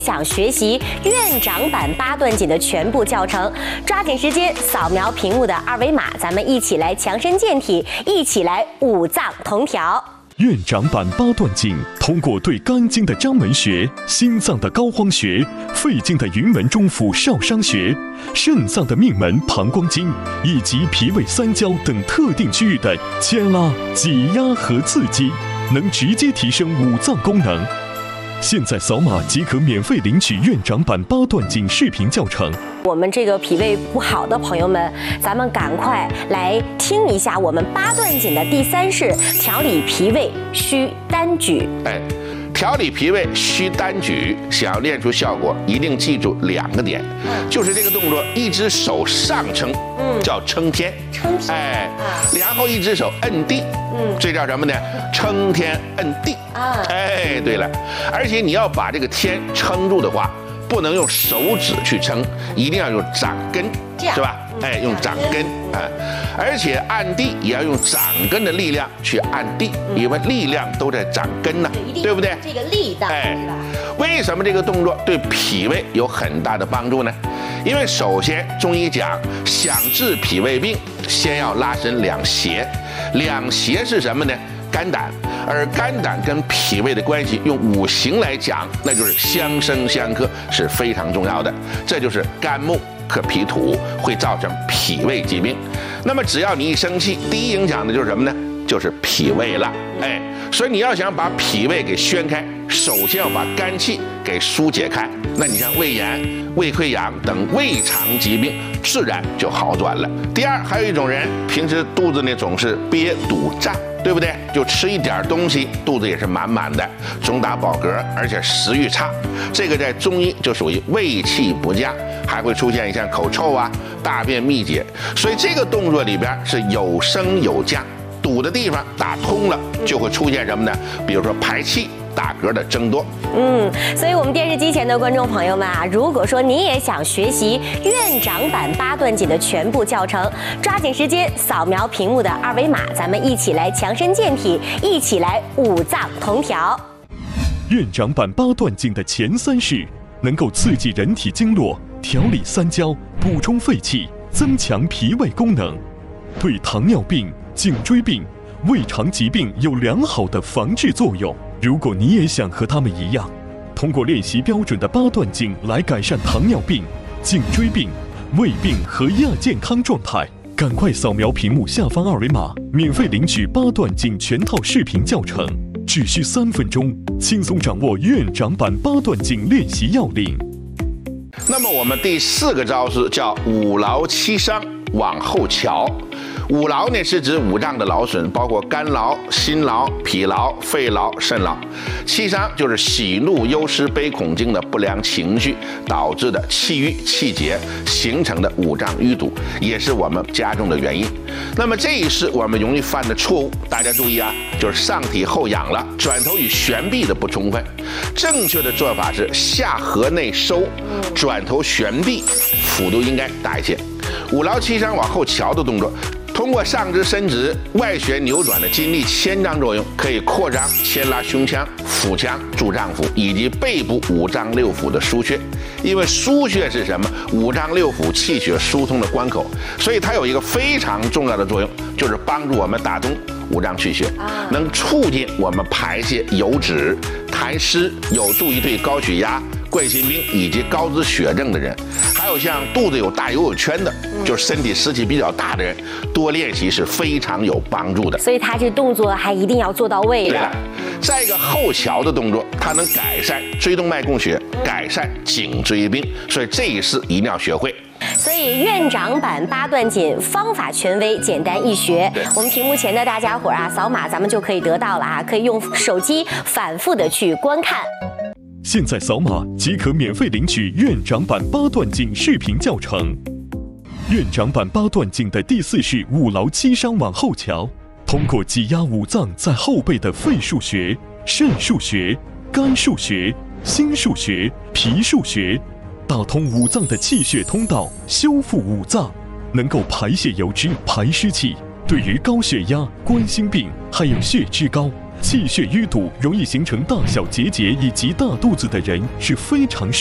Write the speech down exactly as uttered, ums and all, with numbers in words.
想学习院长版八段锦的全部教程，抓紧时间扫描屏幕的二维码，咱们一起来强身健体，一起来五脏同调。 院长版八段锦通过对肝经的章门穴、心脏的膏肓穴、肺经的云门中府少商穴、肾脏的命门膀胱经以及脾胃三焦等特定区域的牵拉、挤压和刺激，能直接提升五脏功能。现在扫码即可免费领取院长版八段锦视频教程。 我们这个脾胃不好的朋友们，咱们赶快来听一下我们八段锦的第三式：调理脾胃需单举。 哎，调理脾胃需单举，想要练出效果，一定记住两个点，嗯、就是这个动作，一只手上撑，嗯，叫撑天， 撑天， 哎，啊、然后一只手摁地，嗯，这叫什么呢？撑天摁地，啊，哎，对了，而且你要把这个天撑住的话，不能用手指去撑，一定要用掌根，是吧？哎，用掌根啊，而且按地也要用掌根的力量去按地，因为力量都在掌根呢，对不对？ 这个力道， 哎，为什么这个动作对脾胃有很大的帮助呢？因为首先中医讲，想治脾胃病，先要拉伸两胁，两胁是什么呢？肝胆，而肝胆跟脾胃的关系，用五行来讲，那就是相生相克，是非常重要的。这就是肝木克脾土，会造成脾胃疾病。那么只要你一生气，第一影响的就是什么呢？就是脾胃了。哎，所以你要想把脾胃给宣开，首先要把肝气给疏解开。那你像胃炎、胃溃疡等胃肠疾病，自然就好转了。第二，还有一种人，平时肚子呢总是憋堵胀，对不对？就吃一点东西，肚子也是满满的，总打饱嗝，而且食欲差。这个在中医就属于胃气不佳，还会出现像口臭啊、大便秘结。所以这个动作里边是有升有降，堵的地方打通了，就会出现什么呢？比如说排气、打嗝的增多。 嗯，所以我们电视机前的观众朋友们啊，如果说你也想学习院长版八段锦的全部教程，抓紧时间扫描屏幕的二维码，咱们一起来强身健体，一起来五脏同调。 院长版八段锦的前三式能够刺激人体经络，调理三焦，补充肺气，增强脾胃功能，对糖尿病、颈椎病、胃肠疾病有良好的防治作用。如果你也想和他们一样，通过练习标准的八段锦来改善糖尿病、颈椎病、胃病和亚健康状态，赶快扫描屏幕下方二维码，免费领取八段锦全套视频教程，只需三分钟，轻松掌握院长版八段锦练习要领。 那么我们第四个招式叫五劳七伤往后瞧。五劳呢是指五脏的劳损，包括肝劳、心劳、脾劳、肺劳、肾劳。七伤就是喜怒忧思悲恐惊的不良情绪导致的气郁气结形成的五脏淤堵，也是我们加重的原因。那么这一式我们容易犯的错误，大家注意啊，就是上体后仰了，转头与旋臂的不充分。正确的做法是下颌内收，转头旋臂，幅度应该大一些。五劳七伤往后瞧的动作，通过上肢伸直、外旋扭转的筋力牵张作用，可以扩张牵拉胸腔、腹腔、柱脏腑以及背部五脏六腑的腧穴。因为腧穴是什么？五脏六腑气血疏通的关口，所以它有一个非常重要的作用，就是帮助我们打通五脏气血，能促进我们排泄油脂、痰湿，有助于对高血压、冠心病以及高脂血症的人，还有像肚子有大油有圈的，就是身体湿气比较大的人，多练习是非常有帮助的。 所以他这动作还一定要做到位的。 对了，再一个后桥的动作，它能改善椎动脉供血，改善颈椎病，所以这一式一定要学会。 所以院长版八段锦方法权威，简单易学。我们屏幕前的大家伙啊，扫码咱们就可以得到了啊，可以用手机反复的去观看。 现在扫码即可免费领取院长版八段锦视频教程。院长版八段锦的第四式五劳七伤往后瞧，通过挤压五脏在后背的肺腧穴、肾腧穴、肝腧穴、心腧穴、脾腧穴，打通五脏的气血通道，修复五脏，能够排泄油脂、排湿气，对于高血压、冠心病还有血脂高、 气血淤堵容易形成大小结节以及大肚子的人是非常